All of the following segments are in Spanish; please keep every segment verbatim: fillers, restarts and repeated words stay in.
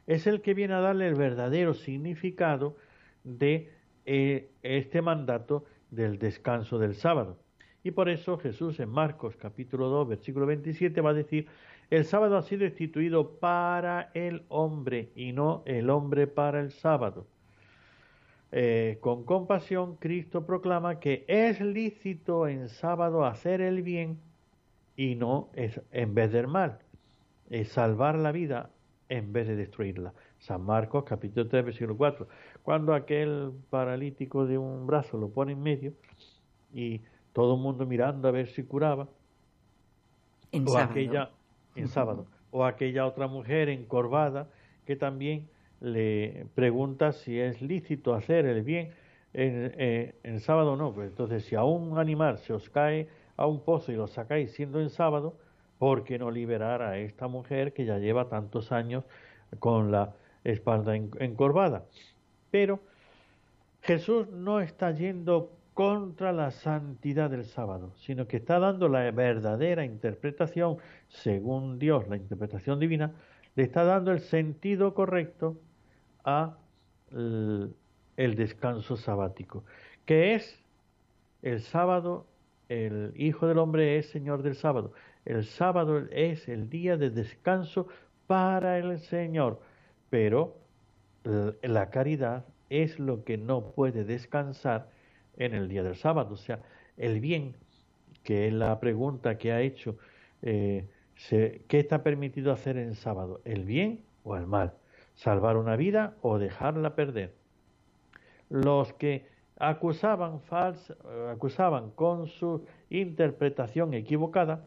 es el que viene a darle el verdadero significado de eh, este mandato del descanso del sábado. Y por eso Jesús en Marcos capítulo dos, versículo veintisiete va a decir, el sábado ha sido instituido para el hombre y no el hombre para el sábado. Eh, con compasión, Cristo proclama que es lícito en sábado hacer el bien y no es en vez del mal, es salvar la vida en vez de destruirla. San Marcos capítulo tres, versículo cuatro. Cuando aquel paralítico de un brazo lo pone en medio y todo el mundo mirando a ver si curaba, en o sábado. aquella en sábado, o aquella otra mujer encorvada que también le pregunta si es lícito hacer el bien en, eh, en sábado o no. Pues entonces, si a un animal se os cae a un pozo y lo sacáis siendo en sábado, ¿por qué no liberar a esta mujer que ya lleva tantos años con la espalda en, encorvada? Pero Jesús no está yendo contra la santidad del sábado, sino que está dando la verdadera interpretación, según Dios, la interpretación divina, le está dando el sentido correcto a el, el descanso sabático, que es el sábado, el Hijo del Hombre es Señor del sábado. El sábado es el día de descanso para el Señor, pero la caridad es lo que no puede descansar en el día del sábado. O sea, el bien, que es la pregunta que ha hecho, eh, se, ¿qué está permitido hacer en sábado? ¿El bien o el mal? ¿Salvar una vida o dejarla perder? Los que acusaban, falsa, acusaban con su interpretación equivocada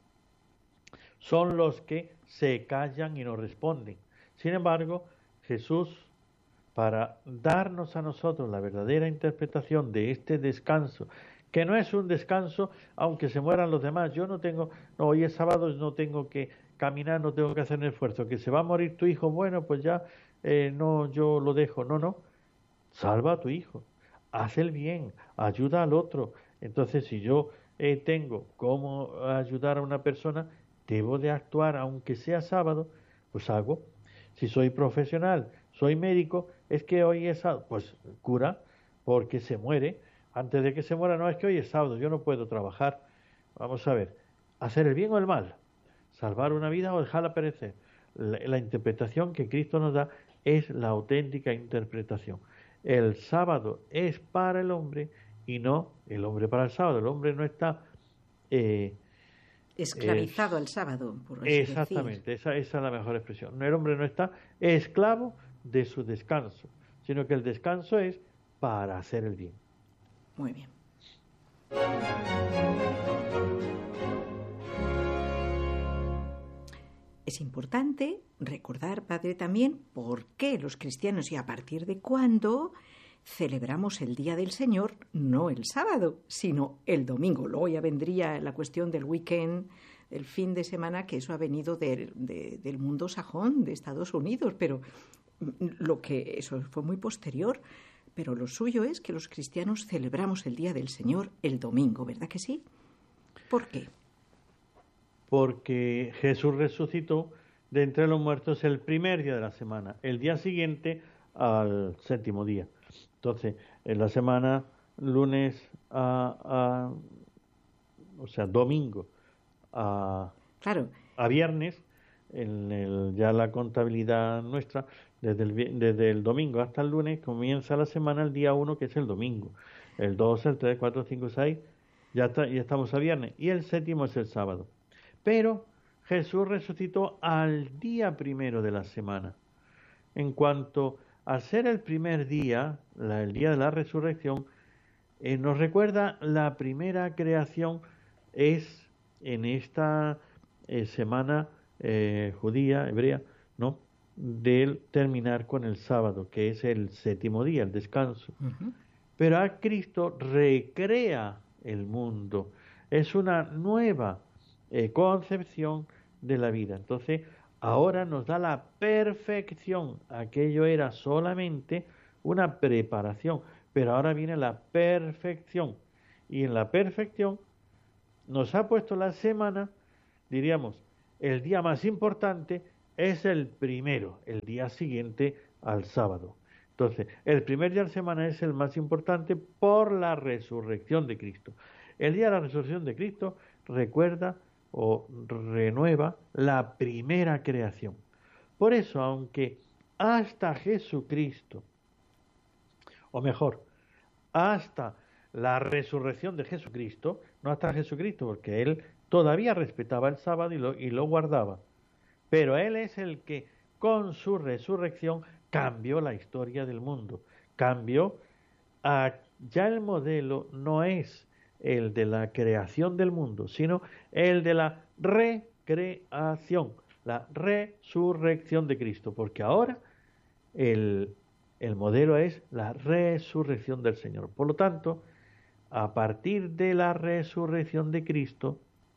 son los que se callan y no responden. Sin embargo, Jesús, para darnos a nosotros la verdadera interpretación de este descanso, que no es un descanso aunque se mueran los demás, yo no tengo, no, hoy es sábado, no tengo que caminar, no tengo que hacer un esfuerzo, que se va a morir tu hijo, bueno, pues ya eh, no, yo lo dejo, no, no, salva a tu hijo, haz el bien, ayuda al otro. Entonces, si yo eh, tengo cómo ayudar a una persona, debo de actuar, aunque sea sábado, pues hago. Si soy profesional, soy médico, es que hoy es sábado, pues cura, porque se muere. Antes de que se muera, no, es que hoy es sábado, yo no puedo trabajar. Vamos a ver, hacer el bien o el mal, salvar una vida o dejarla perecer. La, la interpretación que Cristo nos da es la auténtica interpretación. El sábado es para el hombre y no el hombre para el sábado. El hombre no está eh, esclavizado al sábado, por así exactamente, decir. esa, esa es la mejor expresión. El hombre no está esclavo de su descanso, sino que el descanso es para hacer el bien. Muy bien. Es importante recordar, padre, también por qué los cristianos y a partir de cuándo celebramos el Día del Señor, no el sábado, sino el domingo. Luego ya vendría la cuestión del weekend, el fin de semana, que eso ha venido de, de, del mundo sajón, de Estados Unidos, pero lo que eso fue muy posterior. Pero lo suyo es que los cristianos celebramos el Día del Señor el domingo, ¿verdad que sí? ¿Por qué? Porque Jesús resucitó de entre los muertos el primer día de la semana, el día siguiente al séptimo día. Entonces, en la semana, lunes a, a o sea, domingo a, claro. a viernes, en el, ya la contabilidad nuestra, desde el, desde el domingo hasta el lunes, comienza la semana el día uno, que es el domingo. El dos, el tres, cuatro, cinco, seis, ya, está, ya estamos a viernes. Y el séptimo es el sábado. Pero Jesús resucitó al día primero de la semana. En cuanto a ser el primer día, la, el día de la resurrección, eh, nos recuerda la primera creación es en esta eh, semana eh, judía, hebrea, ¿no? Del terminar con el sábado, que es el séptimo día, el descanso. Uh-huh. Pero a Cristo recrea el mundo. Es una nueva eh, concepción de la vida. Entonces, ahora nos da la perfección. Aquello era solamente una preparación, pero ahora viene la perfección. Y en la perfección nos ha puesto la semana, diríamos, el día más importante, es el primero, el día siguiente al sábado. Entonces, el primer día de la semana es el más importante por la resurrección de Cristo. El día de la resurrección de Cristo recuerda o renueva la primera creación. Por eso, aunque hasta Jesucristo, o mejor, hasta la resurrección de Jesucristo, no hasta Jesucristo, porque él todavía respetaba el sábado y lo, y lo guardaba, pero él es el que con su resurrección cambió la historia del mundo, cambió, a, ya el modelo no es el de la creación del mundo, sino el de la recreación, la resurrección de Cristo, porque ahora el, el modelo es la resurrección del Señor. Por lo tanto, a partir de la resurrección de Cristo,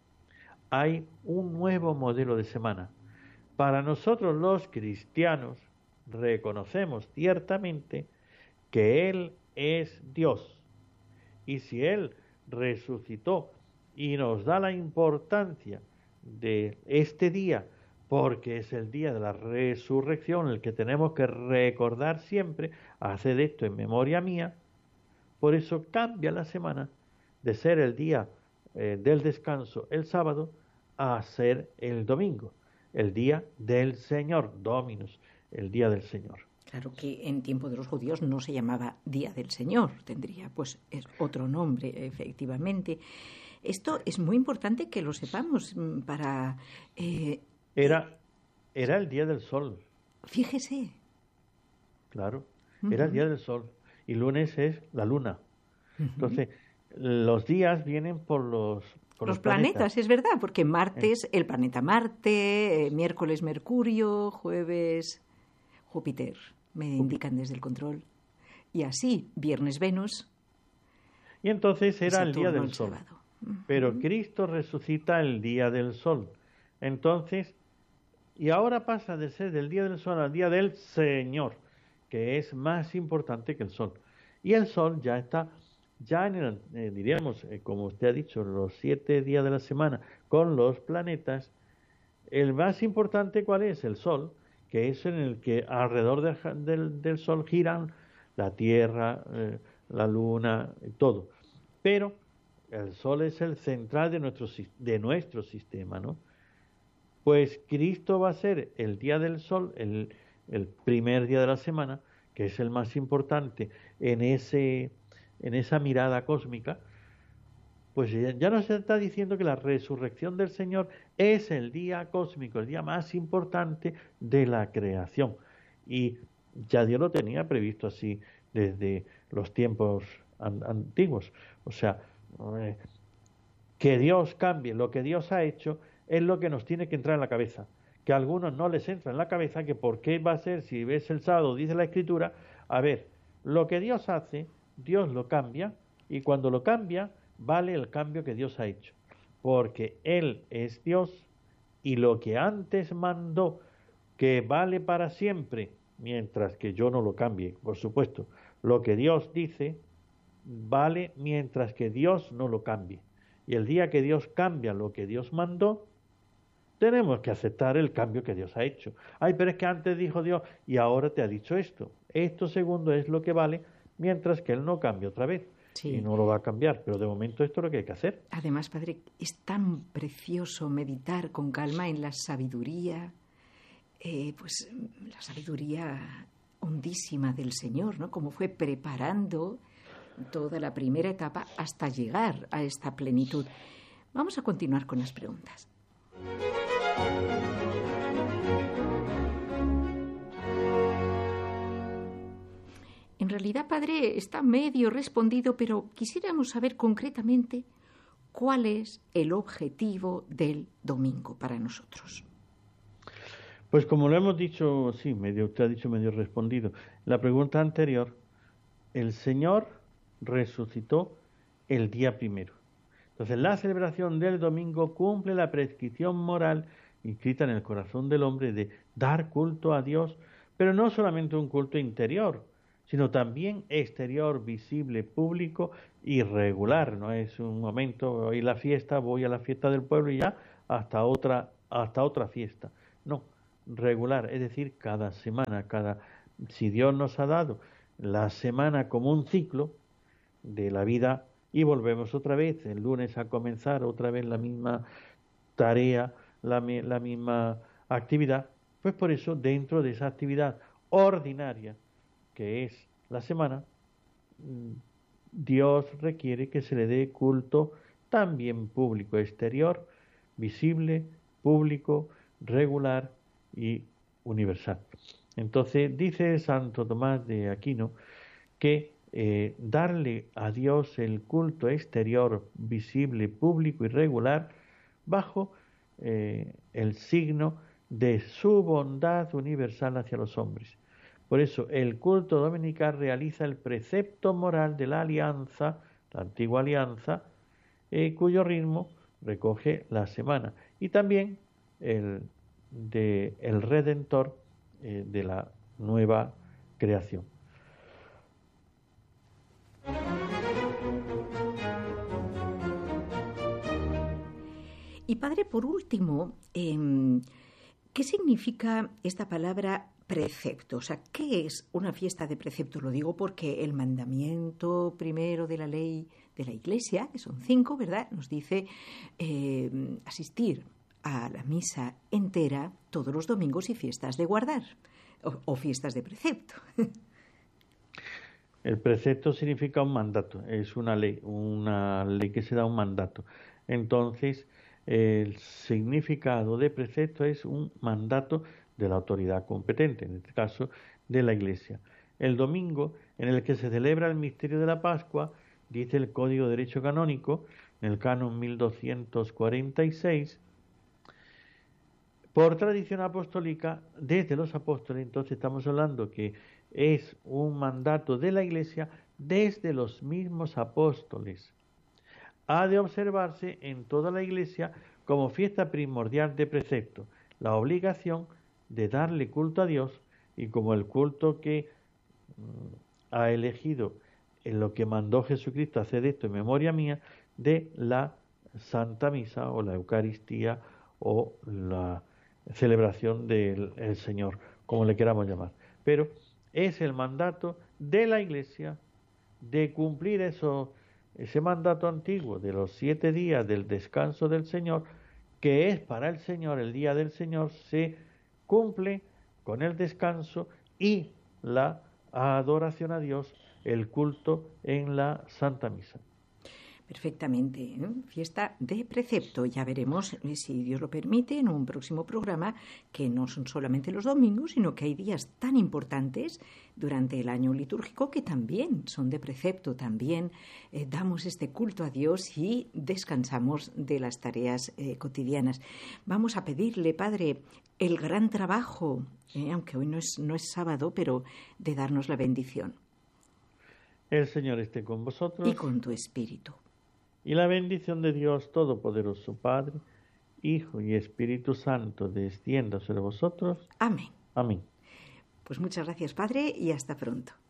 hay un nuevo modelo de semana. Para nosotros los cristianos, reconocemos ciertamente que Él es Dios. Y si Él resucitó y nos da la importancia de este día, porque es el día de la resurrección, el que tenemos que recordar siempre, haced esto en memoria mía, por eso cambia la semana de ser el día eh, del descanso, el sábado, a ser el domingo, el día del Señor, Dominus, el día del Señor. Claro que en tiempo de los judíos no se llamaba Día del Señor, tendría pues es otro nombre, efectivamente. Esto es muy importante que lo sepamos para... Eh, era, era el Día del Sol. Fíjese. Claro, era uh-huh. el Día del Sol. Y lunes es la luna. Uh-huh. Entonces, los días vienen por los... Por los, los planetas. planetas, es verdad, porque martes eh. el planeta Marte, eh, miércoles Mercurio, jueves Júpiter, me indican desde el control. Y así, viernes Venus. Y entonces era el día del sol. Uh-huh. Pero Cristo resucita el día del sol. Entonces, y ahora pasa de ser del día del sol al día del Señor, que es más importante que el sol. Y el sol ya está... Ya en el, eh, diríamos, eh, como usted ha dicho, los siete días de la semana con los planetas, el más importante, ¿cuál es? El Sol, que es en el que alrededor de, del, del Sol giran la Tierra, eh, la Luna, todo. Pero el Sol es el central de nuestro, de nuestro sistema, ¿no? Pues Cristo va a ser el día del Sol, el, el primer día de la semana, que es el más importante en ese... en esa mirada cósmica, pues ya nos está diciendo que la resurrección del Señor es el día cósmico, el día más importante de la creación. Y ya Dios lo tenía previsto así desde los tiempos an- antiguos. O sea, eh, que Dios cambie lo que Dios ha hecho es lo que nos tiene que entrar en la cabeza. Que a algunos no les entra en la cabeza que por qué va a ser, si ves el sábado, dice la Escritura, a ver, lo que Dios hace, Dios lo cambia, y cuando lo cambia, vale el cambio que Dios ha hecho, porque Él es Dios, y lo que antes mandó, que vale para siempre, mientras que yo no lo cambie, por supuesto, lo que Dios dice, vale mientras que Dios no lo cambie, y el día que Dios cambia lo que Dios mandó, tenemos que aceptar el cambio que Dios ha hecho. Ay, pero es que antes dijo Dios, y ahora te ha dicho esto, esto segundo es lo que vale, mientras que Él no cambia otra vez. Sí. Y no lo va a cambiar, pero de momento esto es lo que hay que hacer. Además, Padre, es tan precioso meditar con calma en la sabiduría, eh, pues la sabiduría hondísima del Señor, ¿no? Cómo fue preparando toda la primera etapa hasta llegar a esta plenitud. Vamos a continuar con las preguntas. En realidad, Padre, está medio respondido, pero quisiéramos saber concretamente cuál es el objetivo del domingo para nosotros. Pues como lo hemos dicho, sí, medio usted ha dicho medio respondido. La pregunta anterior, el Señor resucitó el día primero. Entonces, la celebración del domingo cumple la prescripción moral inscrita en el corazón del hombre de dar culto a Dios, pero no solamente un culto interior, sino también exterior, visible, público y regular. No es un momento, hoy la fiesta, voy a la fiesta del pueblo y ya hasta otra, hasta otra fiesta. No, regular, es decir, cada semana, cada si Dios nos ha dado la semana como un ciclo de la vida y volvemos otra vez el lunes a comenzar otra vez la misma tarea, la, la misma actividad, pues por eso dentro de esa actividad ordinaria que es la semana, Dios requiere que se le dé culto también público, exterior, visible, público, regular y universal. Entonces dice Santo Tomás de Aquino que eh, darle a Dios el culto exterior, visible, público y regular bajo eh, el signo de su bondad universal hacia los hombres. Por eso el culto dominical realiza el precepto moral de la alianza, la antigua alianza, eh, cuyo ritmo recoge la semana, y también el de el Redentor eh, de la nueva creación. Y padre, por último, eh, ¿qué significa esta palabra precepto? O sea, ¿qué es una fiesta de precepto? Lo digo porque el mandamiento primero de la ley de la Iglesia, que son cinco, ¿verdad?, nos dice eh, asistir a la misa entera todos los domingos y fiestas de guardar, o, o fiestas de precepto. El precepto significa un mandato, es una ley, una ley que se da un mandato. Entonces, el significado de precepto es un mandato de la autoridad competente, en este caso de la Iglesia. El domingo en el que se celebra el misterio de la Pascua, dice el Código de Derecho Canónico, en el canon mil doscientos cuarenta y seis, por tradición apostólica desde los apóstoles. Entonces estamos hablando que es un mandato de la Iglesia desde los mismos apóstoles. Ha de observarse en toda la Iglesia como fiesta primordial de precepto, la obligación de darle culto a Dios, y como el culto que mm, ha elegido en lo que mandó Jesucristo, hacer esto en memoria mía, de la Santa Misa o la Eucaristía o la celebración del el Señor, como le queramos llamar. Pero es el mandato de la Iglesia de cumplir eso, ese mandato antiguo de los siete días del descanso del Señor, que es para el Señor, el día del Señor se cumple con el descanso y la adoración a Dios, el culto en la Santa Misa. Perfectamente, ¿eh? Fiesta de precepto. Ya veremos, si Dios lo permite, en un próximo programa, que no son solamente los domingos, sino que hay días tan importantes durante el año litúrgico que también son de precepto. También eh, damos este culto a Dios y descansamos de las tareas eh, cotidianas. Vamos a pedirle, Padre, el gran trabajo, eh, aunque hoy no es, no es sábado, pero de darnos la bendición. El Señor esté con vosotros. Y con tu espíritu. Y la bendición de Dios Todopoderoso, Padre, Hijo y Espíritu Santo, descienda sobre vosotros. Amén. Amén. Pues muchas gracias, Padre, y hasta pronto.